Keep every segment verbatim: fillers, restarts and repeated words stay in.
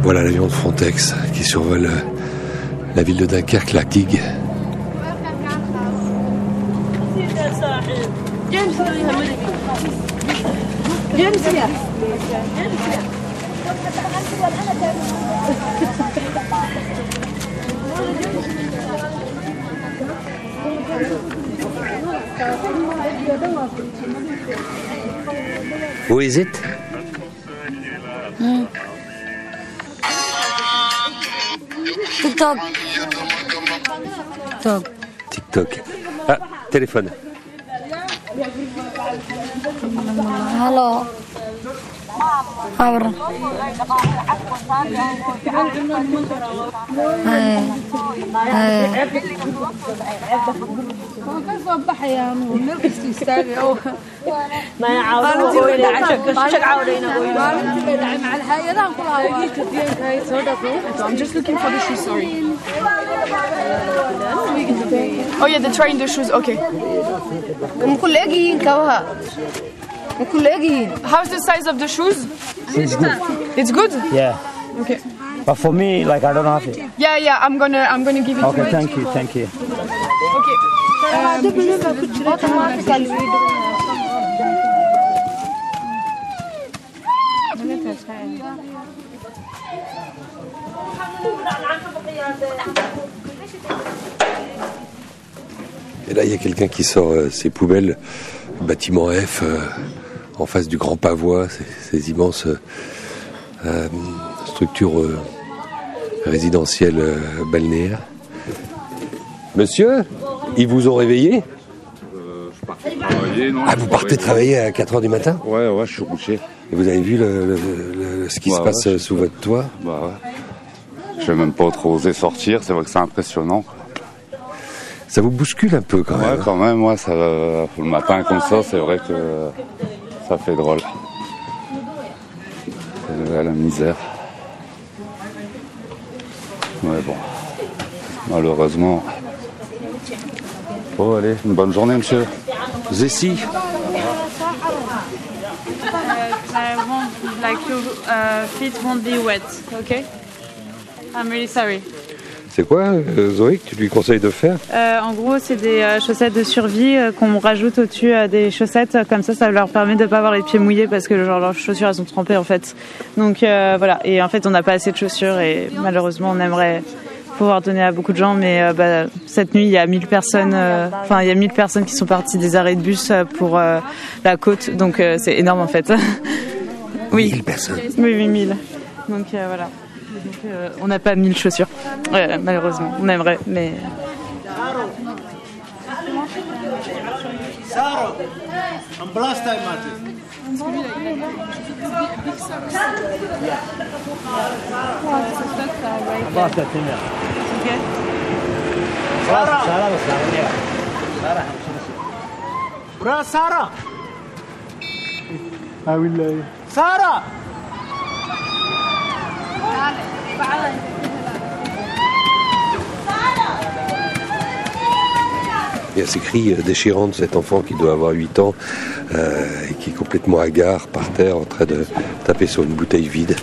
Voilà l'avion de Frontex qui survole la ville de Dunkerque, la digue. Who is it? Hmm. TikTok. TikTok. TikTok. Ah, téléphone. Halo. Abra. Hai. Hai. I'm just looking for the shoes, sorry. Oh yeah, they're trying the shoes, okay. How's the size of the shoes? It's good. It's good? Yeah. Okay. But for me, like, I don't have it. Yeah, yeah, I'm gonna I'm gonna give it Okay, to thank you, thank you. Okay. Et là, il y a quelqu'un qui sort euh, ses poubelles, bâtiment F, euh, en face du Grand Pavois, ces, ces immenses euh, euh, structures euh, résidentielles euh, balnéaires. Monsieur, ils vous ont réveillé? Euh, je partais travailler, non. Ah, vous partez travailler à quatre heures du matin? Ouais, ouais, je suis couché. Et vous avez vu le, le, le, ce qui Bah se passe ouais, sous votre toit? Bah ouais. Je vais même pas trop oser sortir, c'est vrai que c'est impressionnant. Ça vous bouscule un peu quand même? Ouais, quand même, ouais, ça, le matin comme ça, c'est vrai que ça fait drôle. C'est la misère. Ouais, bon. Malheureusement. Bon, allez, une bonne journée, monsieur. Zessi. I won't, like your uh, feet won't be wet, okay? I'm really sorry. C'est quoi, euh, Zoé, que tu lui conseilles de faire? Euh, en gros, c'est des euh, chaussettes de survie euh, qu'on rajoute au-dessus euh, des chaussettes. Comme ça, ça leur permet de ne pas avoir les pieds mouillés parce que genre, leurs chaussures, elles sont trempées en fait. Donc euh, voilà, et en fait, on n'a pas assez de chaussures et malheureusement, on aimerait pouvoir donner à beaucoup de gens. Mais euh, bah, cette nuit, il y a mille personnes, enfin, euh, il y a mille personnes qui sont parties des arrêts de bus pour euh, la côte. Donc euh, c'est énorme en fait. Oui. Mille personnes. Oui, oui, mille. Donc euh, voilà. Donc, euh, on n'a pas mille chaussures, euh, malheureusement. On aimerait, mais. Sarah. Ah oui, Sarah. Il y a ces cris déchirants de cet enfant qui doit avoir huit ans euh, et qui est complètement hagard par terre en train de taper sur une bouteille vide.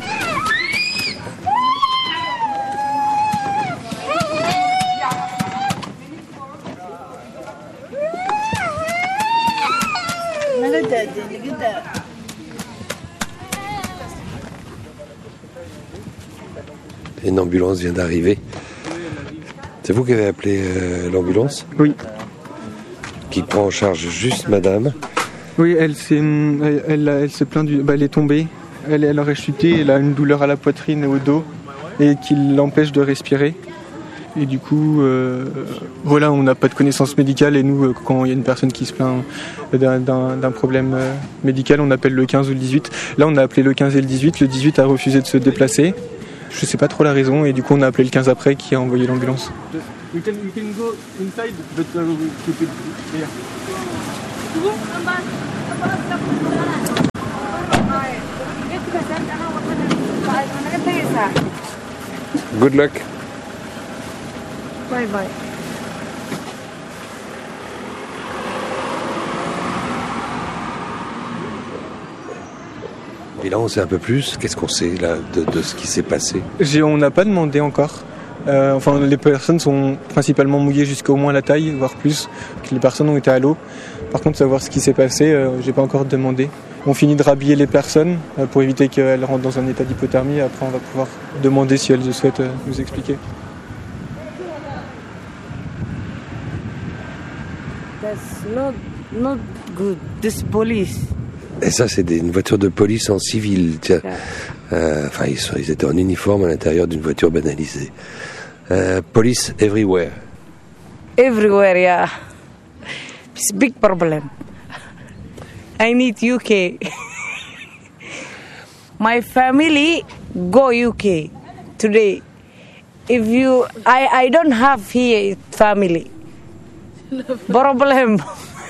Une ambulance vient d'arriver. C'est vous qui avez appelé euh, l'ambulance? Oui. Qui prend en charge juste madame? Oui, elle s'est, elle, elle, elle s'est plainte du, bah, elle est tombée. Elle, elle aurait chuté, elle a une douleur à la poitrine et au dos et qui l'empêche de respirer. Et du coup, euh, voilà, on n'a pas de connaissances médicales et nous, quand il y a une personne qui se plaint d'un, d'un, d'un problème médical, on appelle le quinze ou le dix-huit. Là, on a appelé le quinze et le dix-huit. Le dix-huit a refusé de se déplacer. Je sais pas trop la raison et du coup, on a appelé le quinze après qui a envoyé l'ambulance. We can, we can go inside, but uh, we'll keep it here. Good luck. Bye bye. Et là, on sait un peu plus. Qu'est-ce qu'on sait là de, de ce qui s'est passé? J'ai, on n'a pas demandé encore. Euh, enfin, les personnes sont principalement mouillées jusqu'au moins la taille, voire plus. Les personnes ont été à l'eau. Par contre, savoir ce qui s'est passé, euh, j'ai pas encore demandé. On finit de rhabiller les personnes euh, pour éviter qu'elles rentrent dans un état d'hypothermie. Après, on va pouvoir demander si elles souhaitent euh, nous expliquer. That's not not good. This police. Et ça, c'est des, une voiture de police en civil. Tiens. Euh, enfin, ils, sont, ils étaient en uniforme à l'intérieur d'une voiture banalisée. Euh, police everywhere. Everywhere, yeah. It's a big problem. I need U K. My family go U K today. If you, I, I don't have here family. Problem.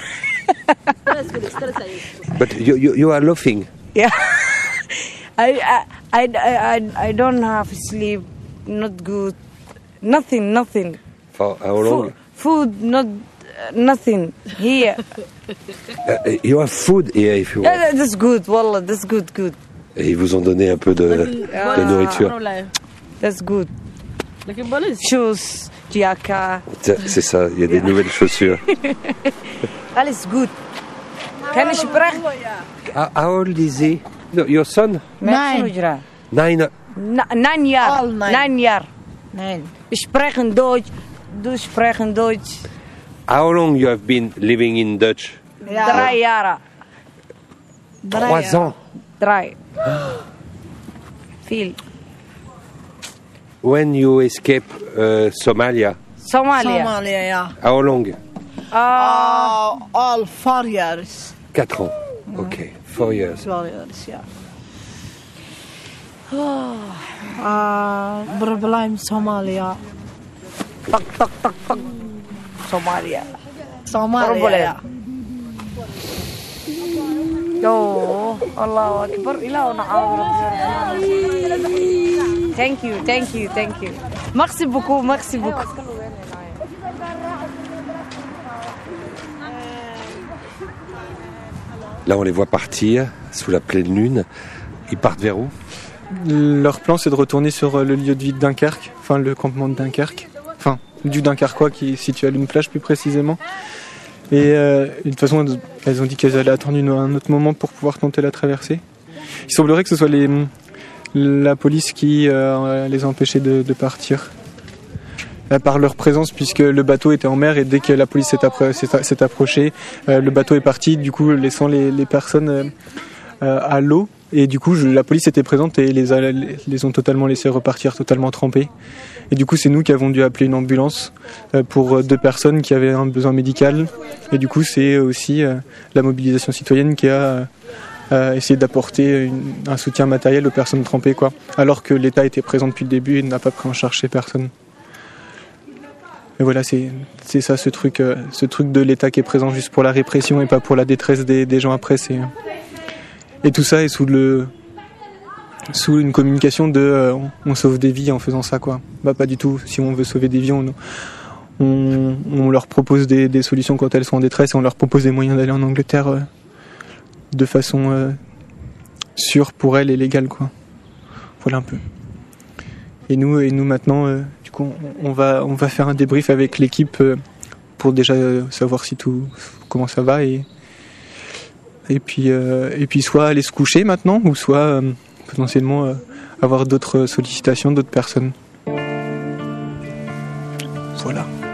But you, you, you are laughing. Yeah. I, I, I, I, I don't have sleep, not good. Nothing, nothing. For how long? Food, food not, uh, nothing here. Uh, you have food here if you want. Yeah, that's good, wallah, that's good, good. Et ils vous ont donné un peu de, de nourriture. That's good. Shoes, jaka. C'est ça, il y a des nouvelles chaussures. Alles good. Can you speak? How, how old is he? No, your son? Nine. Nine. Nine jaar. Nine jaar. Nine. Sprechen Deutsch. Du sprechen Deutsch. How long you have been living in Dutch? Drei Jahre. Trois ans. Drei. Viel. When you escape uh, Somalia? Somalia. Somalia, yeah. How long? Uh, Uh, all four years. Quatre ans. Okay, four years. Four years, yeah. Uh, problem Somalia. tak, tak, tak, tak. Somalia. Somalia. Problem. Yeah. Oh, Allahu Akbar. Ilah na'awir. Thank you, thank you, thank you. Merci beaucoup, merci beaucoup. Là, on les voit partir sous la pleine lune. Ils partent vers où? Leur plan, c'est de retourner sur le lieu de vie de Dunkerque, enfin le campement de Dunkerque, enfin du Dunkerquois qui est situé à Lune Plage plus précisément. Et euh, de toute façon, elles ont dit qu'elles allaient attendre une, un autre moment pour pouvoir tenter la traversée. Il semblerait que ce soit les, la police qui euh, les a empêchés de, de partir. Par leur présence, puisque le bateau était en mer et dès que la police s'est, appro- s'est, s'est approchée, euh, le bateau est parti, du coup laissant les, les personnes euh, euh, à l'eau. Et du coup, je, la police était présente et les, a, les ont totalement laissés repartir, totalement trempés. Et du coup, c'est nous qui avons dû appeler une ambulance euh, pour deux personnes qui avaient un besoin médical. Et du coup, c'est aussi euh, la mobilisation citoyenne qui a euh, essayé d'apporter une, un soutien matériel aux personnes trempées, quoi. Alors que l'État était présent depuis le début et n'a pas pris en charge ces personnes. Et voilà, c'est, c'est ça ce truc, euh, ce truc de l'État qui est présent juste pour la répression et pas pour la détresse des, des gens après. C'est... Et tout ça est sous le, sous une communication de euh, on sauve des vies en faisant ça, quoi. Bah pas du tout. Si on veut sauver des vies, on, on, on leur propose des, des solutions quand elles sont en détresse et on leur propose des moyens d'aller en Angleterre euh, de façon euh, sûre pour elles et légale, quoi. Voilà un peu. Et nous, et nous maintenant. Euh, On va, on va faire un débrief avec l'équipe pour déjà savoir si tout, comment ça va et, et puis, euh, et puis soit aller se coucher maintenant ou soit euh, potentiellement euh, avoir d'autres sollicitations, d'autres personnes. Voilà.